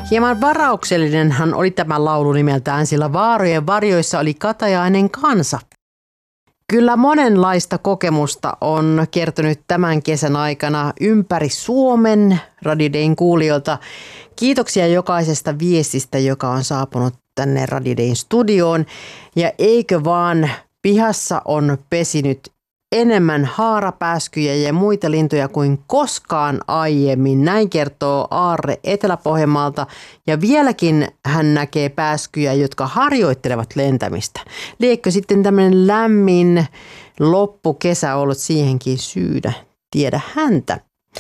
Hieman varauksellinenhan oli tämä laulu nimeltään, sillä vaarojen varjoissa oli katajainen kansa. Kyllä monenlaista kokemusta on kertynyt tämän kesän aikana ympäri Suomen Radio Dayn kuulijoilta. Kiitoksia jokaisesta viestistä, joka on saapunut tänne Radio Dayn studioon. Ja eikö vaan pihassa on pesinyt enemmän haarapääskyjä ja muita lintuja kuin koskaan aiemmin. Näin kertoo Aarre Etelä-Pohjanmaalta. Ja vieläkin hän näkee pääskyjä, jotka harjoittelevat lentämistä. Liekö sitten tämmöinen lämmin loppukesä ollut siihenkin syynä? Tiedä häntä.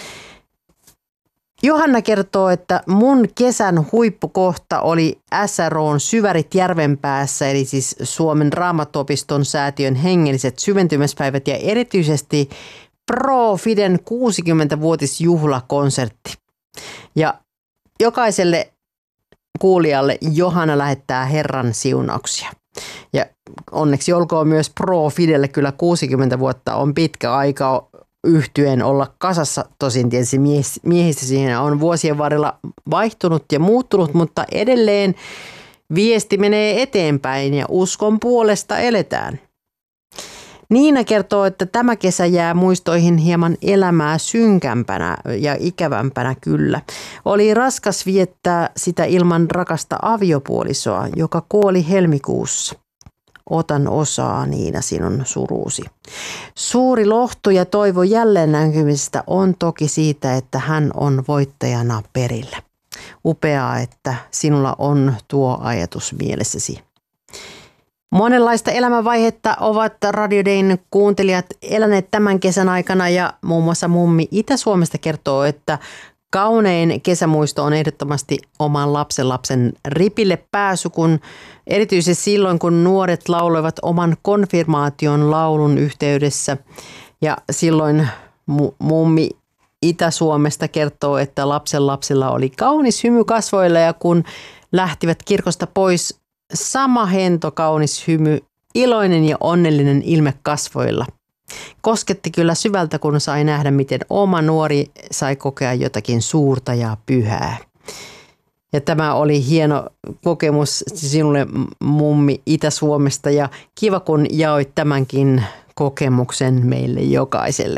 Johanna kertoo, että mun kesän huippukohta oli SROn Syvärit Järvenpäässä, eli siis Suomen Raamattuopiston säätiön hengelliset syventymispäivät ja erityisesti Pro Fiden 60-vuotisjuhlakonsertti. Ja jokaiselle kuulijalle Johanna lähettää Herran siunauksia. Ja onneksi olkoon myös Pro Fidelle, kyllä 60 vuotta on pitkä aika yhtyeen olla kasassa. Tosin tietysti miehistä siinä on vuosien varrella vaihtunut ja muuttunut, mutta edelleen viesti menee eteenpäin ja uskon puolesta eletään. Niina kertoo, että tämä kesä jää muistoihin hieman elämää synkämpänä ja ikävämpänä kyllä. Oli raskas viettää sitä ilman rakasta aviopuolisoa, joka kuoli helmikuussa. Otan osaa, Niina, sinun suruusi. Suuri lohtu ja toivo jälleen näkymisestä on toki siitä, että hän on voittajana perillä. Upeaa, että sinulla on tuo ajatus mielessäsi. Monenlaista elämänvaihetta ovat Radio Dayn kuuntelijat eläneet tämän kesän aikana ja muun muassa mummi Itä-Suomesta kertoo, että kaunein kesämuisto on ehdottomasti oman lapsen ripille pääsy, kun erityisesti silloin, kun nuoret lauloivat oman konfirmaation laulun yhteydessä. Ja silloin mummi Itä-Suomesta kertoo, että lapsilla oli kaunis hymy kasvoilla ja kun lähtivät kirkosta pois, sama hento kaunis hymy, iloinen ja onnellinen ilme kasvoilla. Kosketti kyllä syvältä, kun sai nähdä, miten oma nuori sai kokea jotakin suurta ja pyhää. Ja tämä oli hieno kokemus sinulle, mummi Itä-Suomesta, ja kiva, kun jaoit tämänkin kokemuksen meille jokaiselle.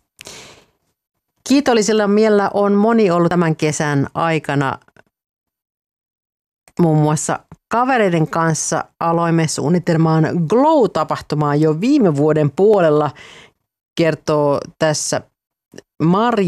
Kiitollisella mielellä on moni ollut tämän kesän aikana. Muun muassa kavereiden kanssa aloimme suunnittelemaan Glow-tapahtumaa jo viime vuoden puolella, kertoo tässä Marja